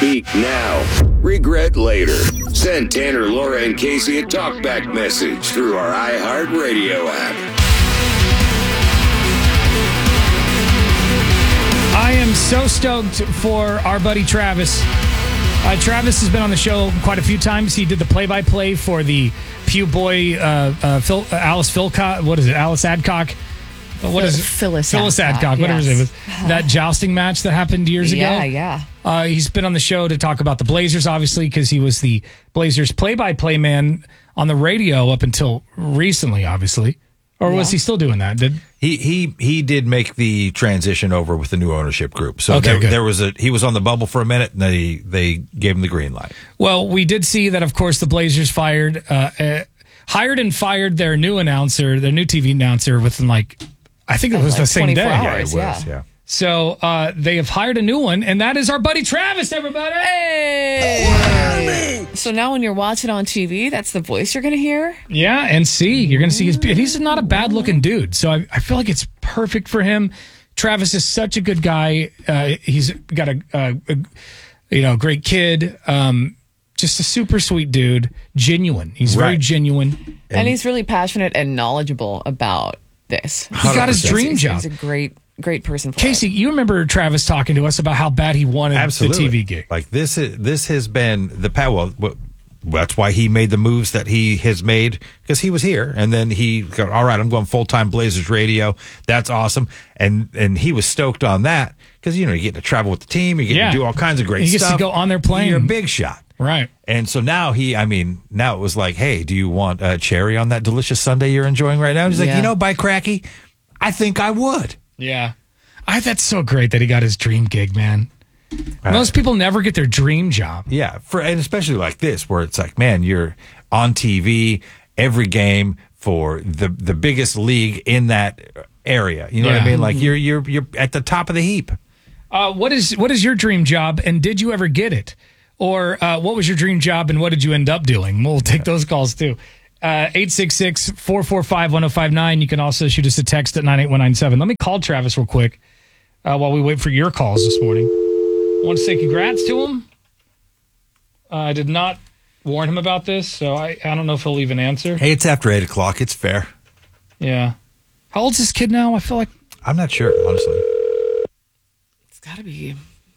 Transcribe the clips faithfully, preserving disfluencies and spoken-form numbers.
Speak now. Regret later. Send Tanner, Laura, and Casey a talkback message through our iHeartRadio app. I am so stoked for our buddy Travis. Uh, Travis has been on the show quite a few times. He did the play-by-play for the Pew Boy, uh, uh, Phil, uh, Alice Philcott. What is it? Alice Adcock. What is it? Phyllis, Phyllis Adcock. Adcock Whatever yes. his name was. That jousting match that happened years ago. Yeah, yeah. Uh, he's been on the show to talk about the Blazers, obviously, because he was the Blazers play-by-play man on the radio up until recently, obviously. Or was yeah. he still doing that? Did He he he did make the transition over with the new ownership group. So Okay, there, good. there was a he was on the bubble for a minute, and they they gave him the green light. Well, we did see that, of course, the Blazers fired, uh, uh, hired and fired their new announcer, their new T V announcer, within like, I think it was Like the same twenty-four day. hours. Yeah, it was. yeah. Yeah. So uh, they have hired a new one, and that is our buddy Travis, everybody. Hey! So now when you're watching on T V, that's the voice you're going to hear? Yeah, and see, you're going to see his. And he's not a bad looking dude, so I, I feel like it's perfect for him. Travis is such a good guy. Uh, he's got a, a, a you know great kid. Um, just a super sweet dude. Genuine. He's very Right. genuine. And, and he's really passionate and knowledgeable about this. He got his He's- dream he's, job. He's a great, great person for Casey, it. you remember Travis talking to us about how bad he wanted Absolutely. the T V gig. Like this is this has been the pa- well, well, that's why he made the moves that he has made, because he was here, and then he go, all right, I'm going full time Blazers radio. That's awesome, and and he was stoked on that because you know you get to travel with the team, you get Yeah. to do all kinds of great He gets stuff. to go on their plane. You're a big shot. Right. And so now he, I mean, now it was like, hey, do you want a cherry on that delicious sundae you're enjoying right now? He's like, Yeah. you know, by cracky, I think I would. Yeah. I that's so great that he got his dream gig, man. Most people never get their dream job. Yeah, for and especially like this, where it's like, man, you're on T V every game for the the biggest league in that area. You know what Yeah. I mean? Like you're you're you're at the top of the heap. Uh, what is what is your dream job, and did you ever get it? Or uh, what was your dream job, and what did you end up doing? We'll take those calls too. Uh, eight six six, four four five, one oh five nine. You can also shoot us a text at nine eight one nine seven. Let me call Travis real quick uh, while we wait for your calls this morning. I want to say congrats to him. Uh, I did not warn him about this, so I, I don't know if he'll even answer. Hey, it's after eight o'clock. It's fair. Yeah. How old's this kid now? I feel like I'm not sure, honestly. It's got to be,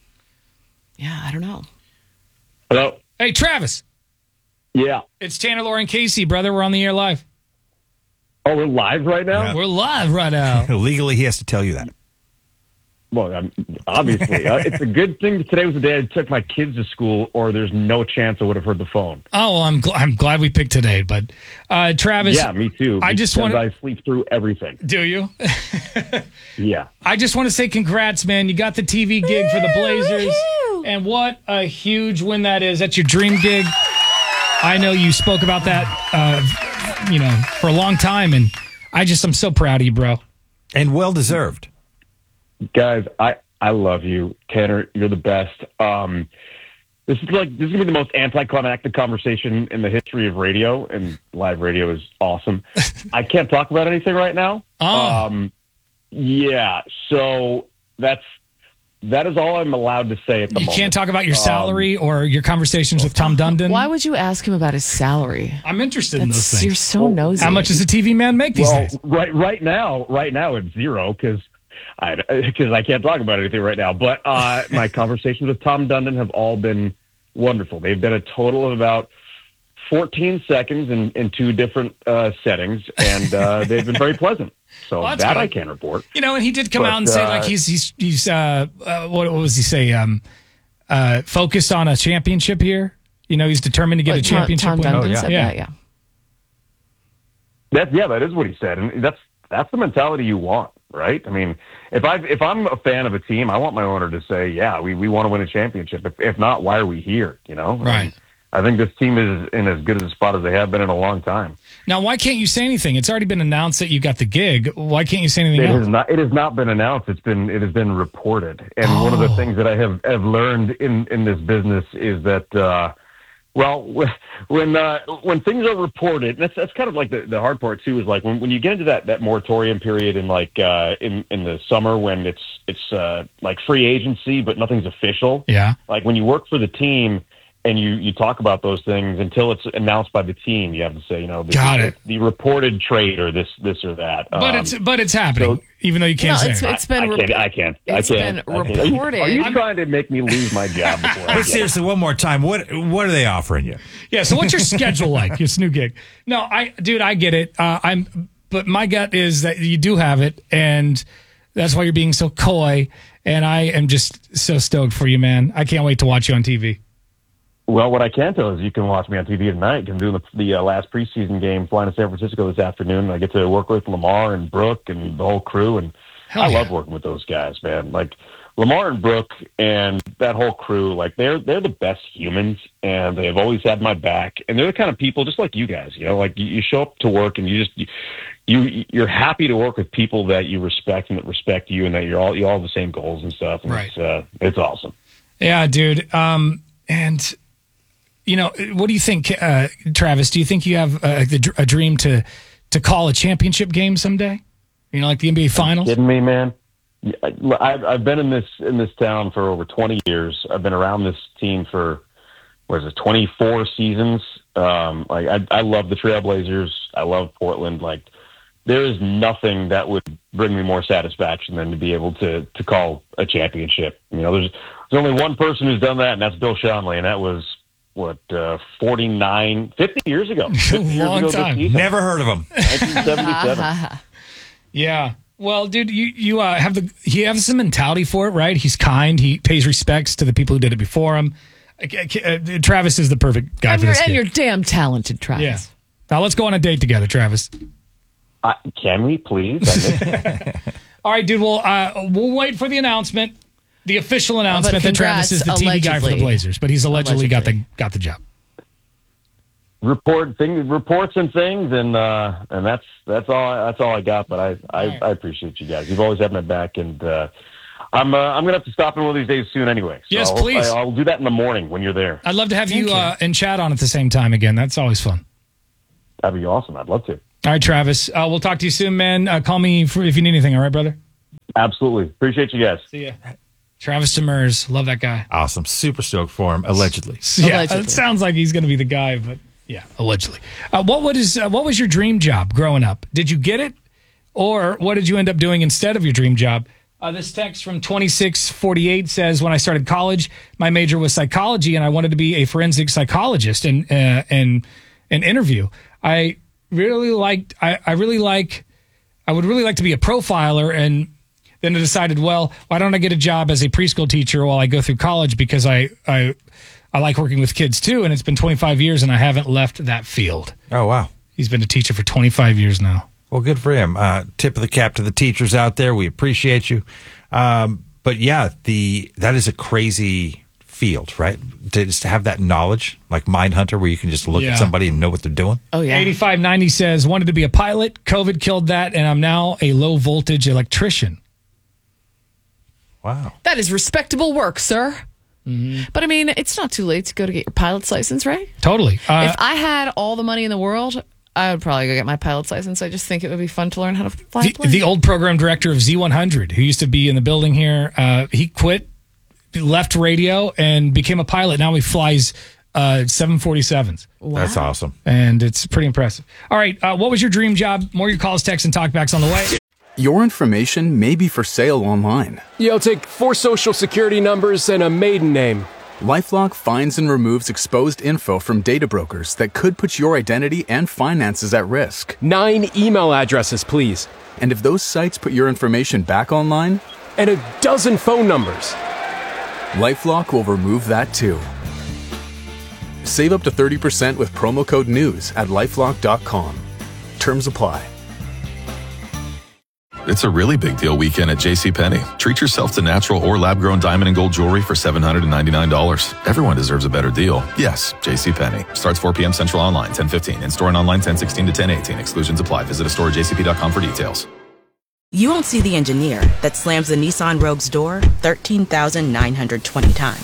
yeah, I don't know. Hello? Hey, Travis. Yeah. It's Tanner, Laura, and Casey, brother. We're on the air live. Oh, we're live right now? Yeah. We're live right now. Legally, he has to tell you that. Well, um, obviously. uh, it's a good thing that today was the day I took my kids to school, or there's no chance I would have heard the phone. Oh, well, I'm gl- I'm glad we picked today, but uh, Travis. Yeah, me too. I just because wanna- I sleep through everything. Do you? Yeah. I just want to say congrats, man. You got the T V gig for the Blazers, and what a huge win that is. That's your dream gig. I know you spoke about that, uh, you know, for a long time, and I just I'm so proud of you, bro. And well deserved. Guys, I, I love you. Tanner, you're the best. Um, this is like this is gonna be the most anticlimactic conversation in the history of radio, and live radio is awesome. I can't talk about anything right now. Oh. Um, yeah, so that's that is all I'm allowed to say at the You moment. can't talk about your Um, salary or your conversations with Tom Dundon. Why would you ask him about his salary? I'm interested in those That's, you're things. so nosy. How much does a T V man make these Well, days? right right now, right now it's zero because I because I can't talk about anything right now. But uh, my conversations with Tom Dundon have all been wonderful. They've been a total of about fourteen seconds in, in two different uh, settings, and uh, they've been very pleasant. So Well, that's that good. I can report. You know, and he did come But, out and say uh, like he's he's he's uh, uh what, what was he say um uh focused on a championship here. You know, he's determined to get Like a championship Tom, win. Tom Dundon Oh, yeah. said Yeah. that, yeah. That yeah, that is what he said, and that's that's the mentality you want, right? I mean, if I if I'm a fan of a team, I want my owner to say, yeah, we, we want to win a championship. If, if not, why are we here? You know, Right. I think this team is in as good a spot as they have been in a long time. Now, why can't you say anything? It's already been announced that you got the gig. Why can't you say anything It else? has not. It has not been announced. It's been. It has been reported. And one of the Oh. things that I have, have learned in, in this business is that uh, Well, when uh, when things are reported, that's that's kind of like the, the hard part too. Is like when, when you get into that, that moratorium period in like uh, in in the summer when it's it's uh, like free agency but nothing's official. Yeah. Like when you work for the team and you, you talk about those things until it's announced by the team, you have to say, you know, this Got is it. The reported trade or this this or that. But Um, it's but it's happening, so- even though you can't No, say it's- it. it's been I, rep- can't. I can't. it's I can't. been I can't. Are you- reported. Are you, I'm- trying to make me lose my job before I But get it? seriously, one more time, what what are they offering you? Yeah. So what's your schedule like? Your new gig? No, I, dude, I get it. Uh, I'm, but my gut is that you do have it, and that's why you're being so coy. And I am just so stoked for you, man. I can't wait to watch you on T V. Well, what I can tell is you can watch me on T V tonight. I'm doing the, the uh, last preseason game, flying to San Francisco this afternoon. I get to work with Lamar and Brooke and the whole crew, and Hell I yeah. love working with those guys, man. Like Lamar and Brooke and that whole crew, like they're they're the best humans, and they've always had my back. And they're the kind of people just like you guys, you know, like you, you show up to work and you just you, you you're happy to work with people that you respect and that respect you, and that you're all you all have the same goals and stuff. And Right. It's, uh, it's awesome. Yeah, dude. Um, and you know, what do you think, uh, Travis? Do you think you have uh, the, dr- a dream to to call a championship game someday? You know, like the N B A Finals. Kidding me, man? Yeah, I- I've I've been in this in this town for over twenty years. I've been around this team for what is it, twenty-four seasons. Um, like I, I love the Trailblazers. I love Portland. Like there is nothing that would bring me more satisfaction than to be able to to call a championship. You know, there's there's only one person who's done that, and that's Bill Schonely, and that was what uh, forty-nine, fifty years ago. fifty years Long ago this time. season, Never heard of them. nineteen seventy-seven. Yeah. Well, dude, you you uh, have the he has some mentality for it, right? He's kind. He pays respects to the people who did it before him. Uh, uh, Travis is the perfect guy And for you're, this and gig. you're damn talented, Travis. Yeah. Now let's go on a date together, Travis. Uh, can we please? I missed- All right, dude. Well, uh, we'll wait for the announcement, the official announcement that Travis is the congrats, T V guy for the allegedly. Blazers, but he's allegedly, got the Allegedly. got the job. report things, reports and things, and uh, and that's that's all that's all I got. But I I, right. I appreciate you guys. You've always had my back, and uh, I'm uh, I'm gonna have to stop in one of these days soon anyway. So Yes, I'll, please. I, I'll do that in the morning when you're there. I'd love to have Thank you, you. Uh, and chat on at the same time again. That's always fun. That'd be awesome. I'd love to. All right, Travis. Uh, we'll talk to you soon, man. Uh, call me for, if you need anything. All right, brother. Absolutely appreciate you guys. See ya. Travis Demers. Love that guy. Awesome. Super stoked for him, allegedly. Yeah, Allegedly. it sounds like he's going to be the guy, but yeah, allegedly. Uh, what what is uh, what was your dream job growing up? Did you get it, or what did you end up doing instead of your dream job? Uh, this text from twenty-six forty-eight says, "When I started college, my major was psychology, and I wanted to be a forensic psychologist and uh, and an interview. I really liked. I, I really like. I would really like to be a profiler and." Then I decided, well, why don't I get a job as a preschool teacher while I go through college? Because I, I, I like working with kids too, and it's been twenty-five years, and I haven't left that field. Oh, wow. He's been a teacher for twenty-five years now. Well, good for him. Uh, tip of the cap to the teachers out there. We appreciate you. Um, but yeah, the that is a crazy field, right? To just have that knowledge, like Mindhunter, where you can just look Yeah. at somebody and know what they're doing. Oh, yeah. eighty-five ninety says, wanted to be a pilot. COVID killed that, and I'm now a low voltage electrician. Wow. That is respectable work, sir. Mm-hmm. But I mean, it's not too late to go to get your pilot's license, right? Totally. Uh, if I had all the money in the world, I would probably go get my pilot's license. I just think it would be fun to learn how to fly a the, plane. the old program director of Z one hundred, who used to be in the building here, uh, he quit, left radio, and became a pilot. Now he flies uh, seven forty-sevens. That's awesome. And it's pretty impressive. All right, uh, what was your dream job? More of your calls, texts, and talkbacks on the way. Your information may be for sale online. Yo, take four social security numbers and a maiden name. LifeLock finds and removes exposed info from data brokers that could put your identity and finances at risk. Nine email addresses, please. And if those sites put your information back online, And a dozen phone numbers. LifeLock will remove that too. Save up to thirty percent with promo code NEWS at lifelock dot com. Terms apply. It's a really big deal weekend at JCPenney. Treat yourself to natural or lab-grown diamond and gold jewelry for seven hundred ninety-nine dollars. Everyone deserves a better deal. Yes, JCPenney. Starts four p.m. Central online, ten fifteen. In-store and online, ten sixteen to ten eighteen. Exclusions apply. Visit a store at j c p dot com for details. You won't see the engineer that slams the Nissan Rogue's door thirteen thousand nine hundred twenty times.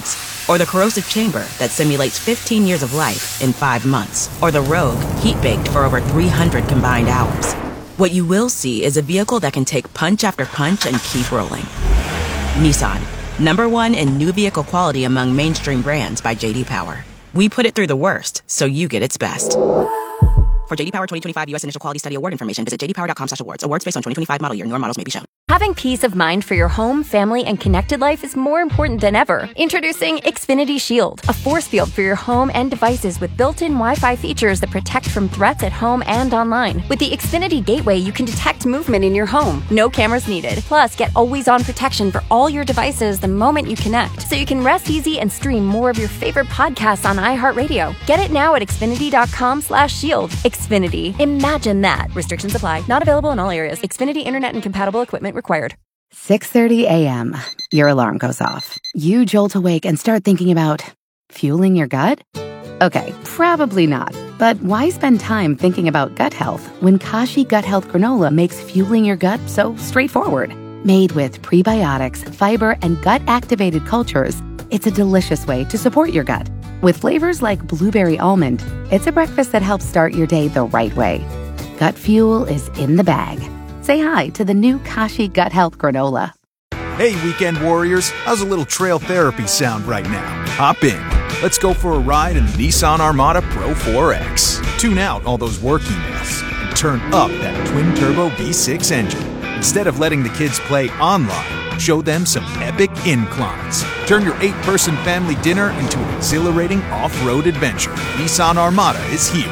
or the corrosive chamber that simulates fifteen years of life in five months, or the Rogue, heat-baked for over three hundred combined hours. What you will see is a vehicle that can take punch after punch and keep rolling. Nissan, number one in new vehicle quality among mainstream brands by J D Power. We put it through the worst, so you get its best. For J D Power twenty twenty-five U S Initial Quality Study Award information, visit j d power dot com slash awards. Awards based on twenty twenty-five model year. Newer models may be shown. Having peace of mind for your home, family, and connected life is more important than ever. Introducing Xfinity Shield, a force field for your home and devices with built-in Wi-Fi features that protect from threats at home and online. With the Xfinity Gateway, you can detect movement in your home. No cameras needed. Plus, get always-on protection for all your devices the moment you connect, so you can rest easy and stream more of your favorite podcasts on iHeartRadio. Get it now at xfinity dot com slash shield. Xfinity. Imagine that. Restrictions apply. Not available in all areas. Xfinity Internet and compatible equipment required. six thirty a.m. Your alarm goes off. You jolt awake and start thinking about fueling your gut? Okay, probably not. But why spend time thinking about gut health when Kashi Gut Health Granola makes fueling your gut so straightforward? Made with prebiotics, fiber, and gut-activated cultures, it's a delicious way to support your gut. With flavors like blueberry almond, it's a breakfast that helps start your day the right way. Gut fuel is in the bag. Say hi to the new Kashi Gut Health Granola. Hey, weekend warriors. How's a little trail therapy sound right now? Hop in. Let's go for a ride in the Nissan Armada Pro four X. Tune out all those work emails and turn up that twin-turbo V six engine. Instead of letting the kids play online, show them some epic inclines. Turn your eight-person family dinner into an exhilarating off-road adventure. Nissan Armada is here.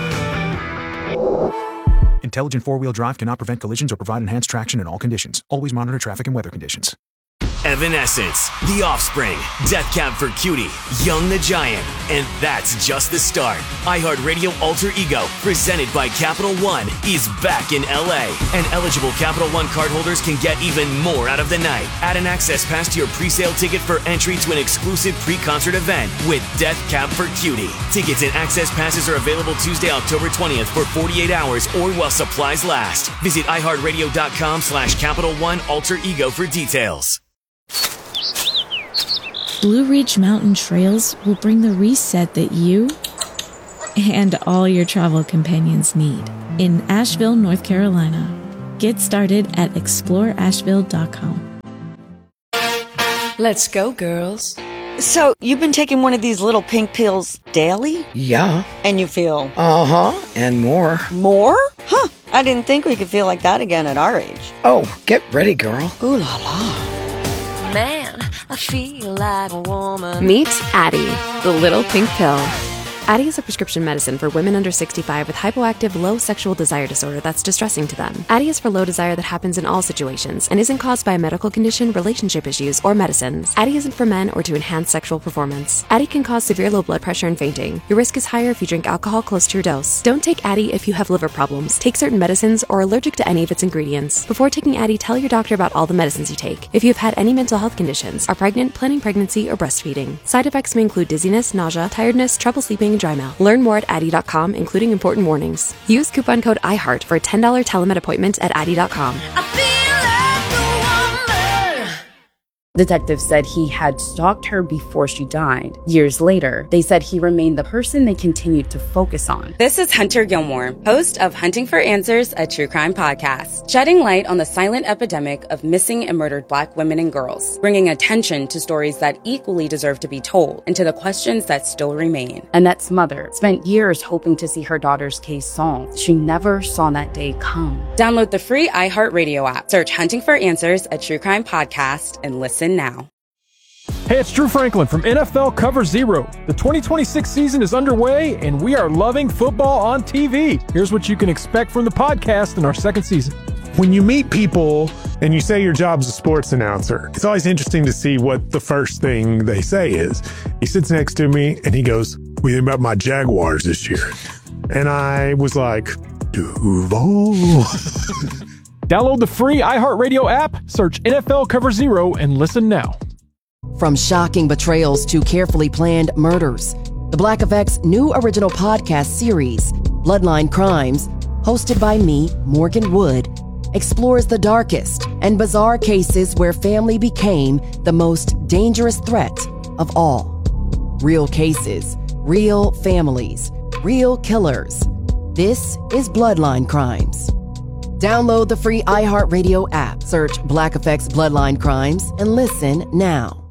Intelligent four-wheel drive cannot prevent collisions or provide enhanced traction in all conditions. Always monitor traffic and weather conditions. Evanescence, The Offspring, Death Cab for Cutie, Young the Giant, and that's just the start. iHeartRadio Alter Ego, presented by Capital One, is back in L A, and eligible Capital One cardholders can get even more out of the night. Add an access pass to your pre-sale ticket for entry to an exclusive pre-concert event with Death Cab for Cutie. Tickets and access passes are available Tuesday, October twentieth for forty-eight hours or while supplies last. Visit iHeartRadio.com slash Capital One Alter Ego for details. Blue Ridge Mountain Trails will bring the reset that you and all your travel companions need in Asheville, North Carolina. Get started at explore asheville dot com. Let's go, girls. So, you've been taking one of these little pink pills daily? Yeah. And you feel? Uh-huh, and more. More? Huh, I didn't think we could feel like that again at our age. Oh, get ready, girl. Ooh la la. Man, I feel like a woman. Meet Addie, the little pink pill. Addie is a prescription medicine for women under sixty-five with hypoactive low sexual desire disorder that's distressing to them. Addie is for low desire that happens in all situations and isn't caused by a medical condition, relationship issues, or medicines. Addie isn't for men or to enhance sexual performance. Addie can cause severe low blood pressure and fainting. Your risk is higher if you drink alcohol close to your dose. Don't take Addie if you have liver problems, take certain medicines, or are allergic to any of its ingredients. Before taking Addie, tell your doctor about all the medicines you take. If you have had any mental health conditions, are pregnant, planning pregnancy, or breastfeeding. Side effects may include dizziness, nausea, tiredness, trouble sleeping, and dry mouth. Learn more at Addie dot com, including important warnings. Use coupon code iHeart for a ten dollars telemed appointment at Addie dot com. Detectives said he had stalked her before she died. Years later, they said he remained the person they continued to focus on. This is Hunter Gilmore, host of Hunting for Answers, a true crime podcast, shedding light on the silent epidemic of missing and murdered Black women and girls, bringing attention to stories that equally deserve to be told and to the questions that still remain. Annette's mother spent years hoping to see her daughter's case solved. She never saw that day come. Download the free iHeartRadio app, search Hunting for Answers, a true crime podcast, and listen now. Hey, it's Drew Franklin from N F L Cover Zero. The twenty twenty-six season is underway, and we are loving football on T V. Here's what you can expect from the podcast in our second season. When you meet people and you say your job's a sports announcer, it's always interesting to see what the first thing they say is. He sits next to me and he goes, "What do you think about my Jaguars this year?" And I was like, Duval. Download the free iHeartRadio app, search N F L Cover Zero, and listen now. From shocking betrayals to carefully planned murders, the Black Effect's new original podcast series, Bloodline Crimes, hosted by me, Morgan Wood, explores the darkest and bizarre cases where family became the most dangerous threat of all. Real cases, real families, real killers. This is Bloodline Crimes. Download the free iHeartRadio app, search Black Effects Bloodline Crimes, and listen now.